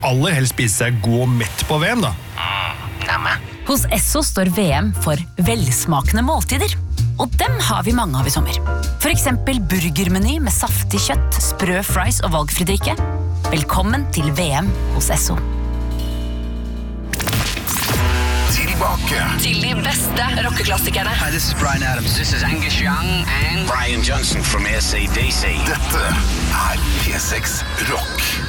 aller helst spise seg god og mett på VM da. Hos Esso står VM for velsmakende måltider. Og dem har vi mange av I sommer. For eksempel burgermeny med saftig kjøtt, sprø fries og valgfri drikke. Velkommen til VM hos Esso. Tilbake Til de beste rockeklassikerne. Hi, this is Bryan Adams. This is Angus Young and Brian Johnson from AC/DC. Dette P6 Rock.